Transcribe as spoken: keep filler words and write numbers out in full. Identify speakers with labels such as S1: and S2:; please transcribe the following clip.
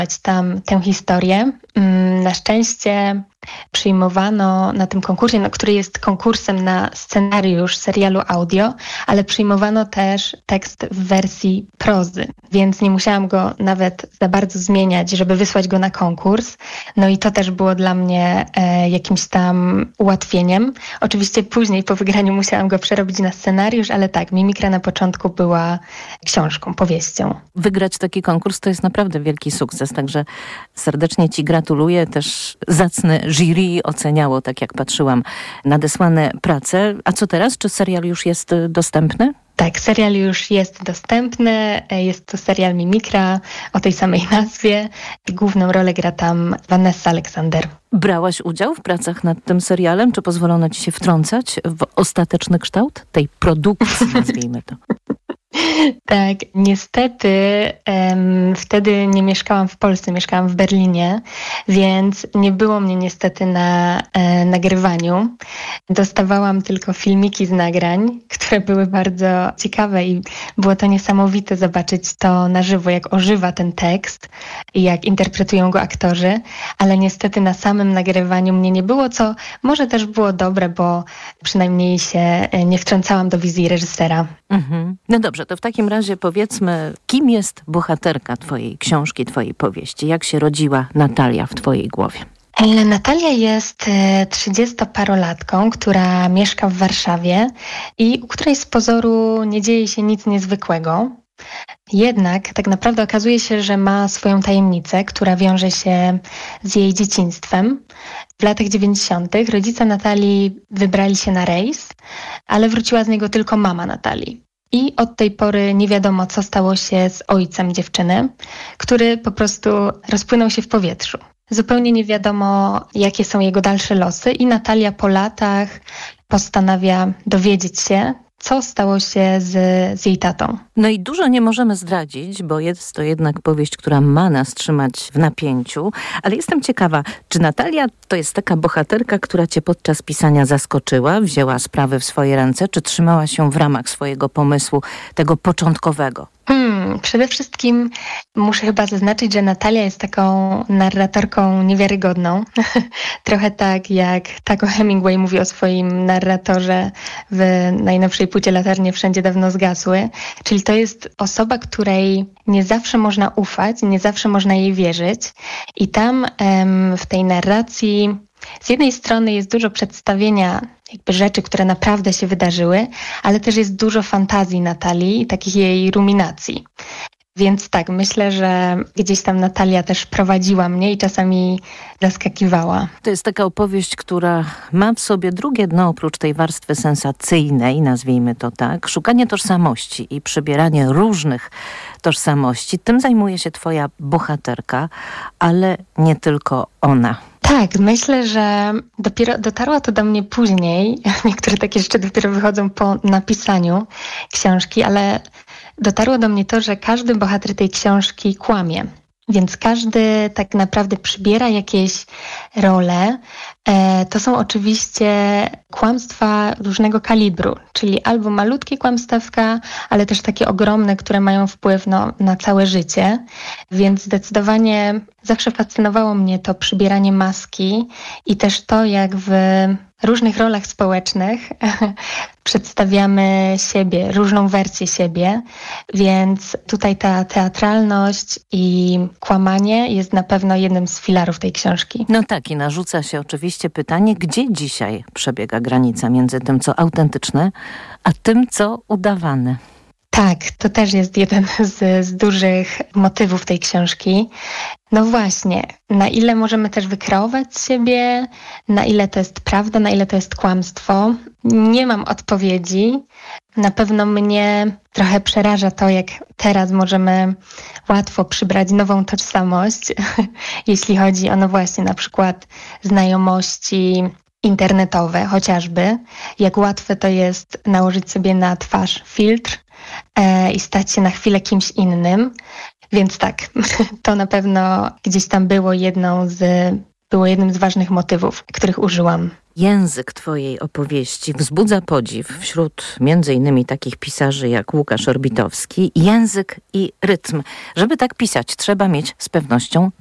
S1: tam tę historię. Na szczęście przyjmowano na tym konkursie, no, który jest konkursem na scenariusz serialu audio, ale przyjmowano też tekst w wersji prozy, więc nie musiałam go nawet za bardzo zmieniać, żeby wysłać go na konkurs. No i to też było dla mnie e, jakimś tam ułatwieniem. Oczywiście później po wygraniu musiałam go przerobić na scenariusz, ale tak, Mimikra na początku była książką, powieścią.
S2: Wygrać taki konkurs to jest naprawdę wielki sukces, także serdecznie Ci gratuluję. Też zacne jury oceniało, tak jak patrzyłam, nadesłane prace. A co teraz? Czy serial już jest dostępny?
S1: Tak, serial już jest dostępny. Jest to serial Mimikra o tej samej nazwie. Główną rolę gra tam Vanessa Alexander.
S2: Brałaś udział w pracach nad tym serialem? Czy pozwolono Ci się wtrącać w ostateczny kształt tej produkcji, nazwijmy to?
S1: Tak, niestety um, wtedy nie mieszkałam w Polsce, mieszkałam w Berlinie, więc nie było mnie niestety na e, nagrywaniu. Dostawałam tylko filmiki z nagrań, które były bardzo ciekawe i było to niesamowite zobaczyć to na żywo, jak ożywa ten tekst i jak interpretują go aktorzy, ale niestety na samym nagrywaniu mnie nie było, co może też było dobre, bo przynajmniej się nie wtrącałam do wizji reżysera.
S2: Mhm. No dobrze, to w takim razie powiedzmy, kim jest bohaterka twojej książki, twojej powieści? Jak się rodziła Natalia w twojej głowie?
S1: Natalia jest trzydziestoparolatką, która mieszka w Warszawie i u której z pozoru nie dzieje się nic niezwykłego. Jednak tak naprawdę okazuje się, że ma swoją tajemnicę, która wiąże się z jej dzieciństwem. W latach dziewięćdziesiątych rodzice Natalii wybrali się na rejs, ale wróciła z niego tylko mama Natalii. I od tej pory nie wiadomo, co stało się z ojcem dziewczyny, który po prostu rozpłynął się w powietrzu. Zupełnie nie wiadomo, jakie są jego dalsze losy i Natalia po latach postanawia dowiedzieć się, co stało się z, z jej tatą.
S2: No i dużo nie możemy zdradzić, bo jest to jednak powieść, która ma nas trzymać w napięciu, ale jestem ciekawa, czy Natalia to jest taka bohaterka, która cię podczas pisania zaskoczyła, wzięła sprawy w swoje ręce, czy trzymała się w ramach swojego pomysłu, tego początkowego?
S1: Hmm, przede wszystkim muszę chyba zaznaczyć, że Natalia jest taką narratorką niewiarygodną. Trochę tak jak Taco Hemingway mówi o swoim narratorze w najnowszej płycie Latarnie wszędzie dawno zgasły. Czyli to jest osoba, której nie zawsze można ufać, nie zawsze można jej wierzyć. I tam em, w tej narracji z jednej strony jest dużo przedstawienia jakby rzeczy, które naprawdę się wydarzyły, ale też jest dużo fantazji Natalii i takich jej ruminacji. Więc tak, myślę, że gdzieś tam Natalia też prowadziła mnie i czasami zaskakiwała.
S2: To jest taka opowieść, która ma w sobie drugie dno oprócz tej warstwy sensacyjnej, nazwijmy to tak, szukanie tożsamości i przybieranie różnych tożsamości. Tym zajmuje się twoja bohaterka, ale nie tylko ona.
S1: Tak, myślę, że dopiero dotarło to do mnie później. Niektóre takie rzeczy dopiero wychodzą po napisaniu książki, ale dotarło do mnie to, że każdy bohater tej książki kłamie. Więc każdy tak naprawdę przybiera jakieś role. E, to są oczywiście kłamstwa różnego kalibru, czyli albo malutkie kłamstewka, ale też takie ogromne, które mają wpływ no, na całe życie. Więc zdecydowanie zawsze fascynowało mnie to przybieranie maski i też to, jak w różnych rolach społecznych przedstawiamy siebie, różną wersję siebie, więc tutaj ta teatralność i kłamanie jest na pewno jednym z filarów tej książki.
S2: No tak, i narzuca się oczywiście pytanie, gdzie dzisiaj przebiega granica między tym, co autentyczne, a tym, co udawane.
S1: Tak, to też jest jeden z, z dużych motywów tej książki. No właśnie, na ile możemy też wykreować siebie, na ile to jest prawda, na ile to jest kłamstwo. Nie mam odpowiedzi. Na pewno mnie trochę przeraża to, jak teraz możemy łatwo przybrać nową tożsamość, jeśli chodzi o no właśnie na przykład znajomości internetowe chociażby. Jak łatwe to jest nałożyć sobie na twarz filtr i stać się na chwilę kimś innym. Więc tak, to na pewno gdzieś tam było jedną z, było jednym z ważnych motywów, których użyłam.
S2: Język twojej opowieści wzbudza podziw wśród między innymi takich pisarzy jak Łukasz Orbitowski. Język i rytm. Żeby tak pisać, trzeba mieć z pewnością